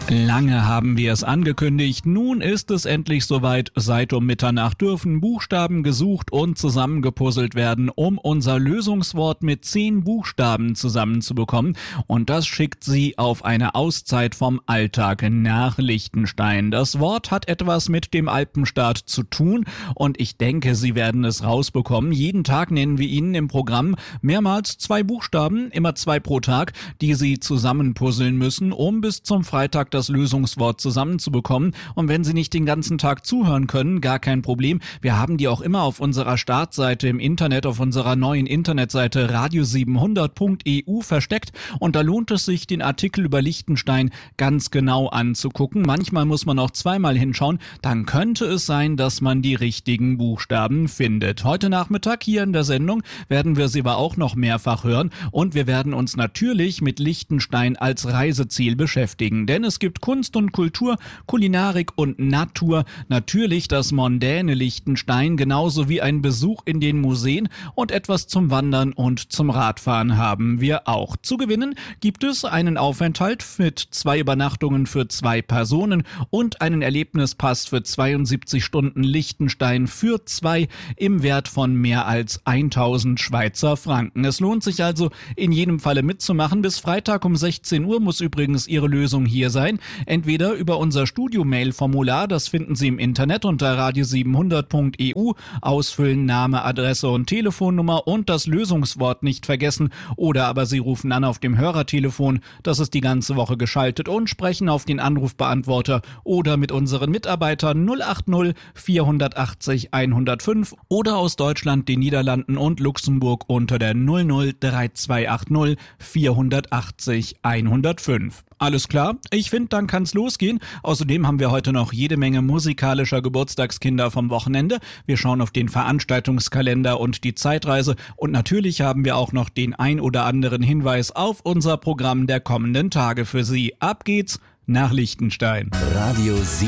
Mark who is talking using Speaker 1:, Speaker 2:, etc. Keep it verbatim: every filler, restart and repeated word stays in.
Speaker 1: Lange haben wir es angekündigt, nun ist es endlich soweit. Seit um Mitternacht dürfen Buchstaben gesucht und zusammengepuzzelt werden, um unser Lösungswort mit zehn Buchstaben zusammenzubekommen. Und das schickt Sie auf eine Auszeit vom Alltag nach Liechtenstein. Das Wort hat etwas mit dem Alpenstaat zu tun und ich denke, Sie werden es rausbekommen. Jeden Tag nennen wir Ihnen im Programm mehrmals zwei Buchstaben, immer zwei pro Tag, die Sie zusammenpuzzeln müssen, um bis zum Freitag das Lösungswort zusammenzubekommen. Und wenn Sie nicht den ganzen Tag zuhören können, gar kein Problem. Wir haben die auch immer auf unserer Startseite im Internet, auf unserer neuen Internetseite radio siebenhundert punkt e u versteckt. Und da lohnt es sich, den Artikel über Liechtenstein ganz genau anzugucken. Manchmal muss man auch zweimal hinschauen. Dann könnte es sein, dass man die richtigen Buchstaben findet. Heute Nachmittag hier in der Sendung werden wir sie aber auch noch mehrfach hören. Und wir werden uns natürlich mit Liechtenstein als Reiseziel beschäftigen. Denn es gibt Kunst und Kultur, Kulinarik und Natur, natürlich das mondäne Liechtenstein, genauso wie ein Besuch in den Museen und etwas zum Wandern und zum Radfahren haben wir auch. Zu gewinnen gibt es einen Aufenthalt mit zwei Übernachtungen für zwei Personen und einen Erlebnispass für zweiundsiebzig Stunden Liechtenstein für zwei im Wert von mehr als tausend Schweizer Franken. Es lohnt sich also in jedem Falle mitzumachen. Bis Freitag um sechzehn Uhr muss übrigens Ihre Lösung hier sein. Entweder über unser Studio-Mail-Formular, das finden Sie im Internet unter radio siebenhundert punkt e u, ausfüllen, Name, Adresse und Telefonnummer und das Lösungswort nicht vergessen, oder aber Sie rufen an auf dem Hörertelefon, das ist die ganze Woche geschaltet, und sprechen auf den Anrufbeantworter oder mit unseren Mitarbeitern null acht null vierhundertachtzig hundertfünf oder aus Deutschland, den Niederlanden und Luxemburg unter der null null drei zwei acht null vierhundertachtzig hundertfünf. Alles klar? Ich finde, dann kann's losgehen. Außerdem haben wir heute noch jede Menge musikalischer Geburtstagskinder vom Wochenende. Wir schauen auf den Veranstaltungskalender und die Zeitreise. Und natürlich haben wir auch noch den ein oder anderen Hinweis auf unser Programm der kommenden Tage für Sie. Ab geht's nach Liechtenstein.
Speaker 2: Radio